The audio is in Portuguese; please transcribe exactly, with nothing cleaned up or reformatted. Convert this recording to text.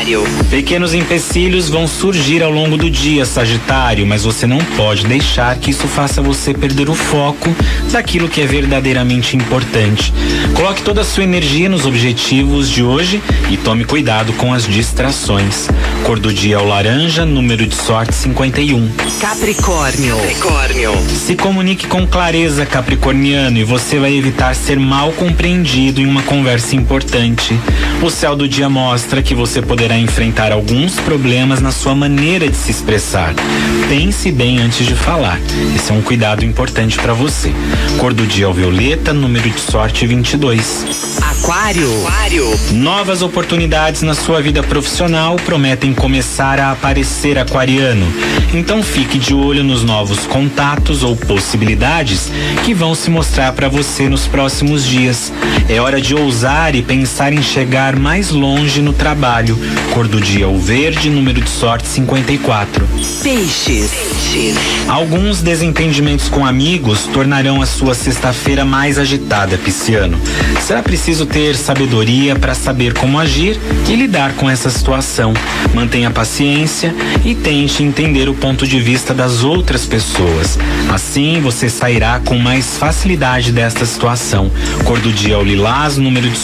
Sagitário. Pequenos empecilhos vão surgir ao longo do dia, Sagitário, mas você não pode deixar que isso faça você perder o foco daquilo que é verdadeiramente importante. Coloque toda a sua energia nos objetivos de hoje e tome cuidado com as distrações. Cor do dia é o laranja, número de sorte cinquenta e um. Capricórnio. Capricórnio. Se comunique com clareza, capricorniano, e você vai evitar ser mal compreendido em uma conversa importante. O céu do dia mostra que você poderá enfrentar alguns problemas na sua maneira de se expressar. Pense bem antes de falar. Esse é um cuidado importante para você. Cor do dia é o violeta, número de sorte vinte e dois. Aquário. Aquário. Novas oportunidades na sua vida profissional prometem começar a aparecer, aquariano. Então fique de olho nos novos contatos ou possibilidades que vão se mostrar para você nos próximos dias. É hora de ousar e pensar em chegar mais longe no trabalho. Cor do dia o verde, número de sorte cinquenta e quatro. Peixes. Peixes. Alguns desentendimentos com amigos tornarão a sua sexta-feira mais agitada, pisciano. Será preciso ter sabedoria para saber como agir e lidar com essa situação. Mantenha paciência e tente entender o ponto de vista das outras pessoas. Assim você sairá com mais facilidade desta situação. Cor do dia é o lilás, número de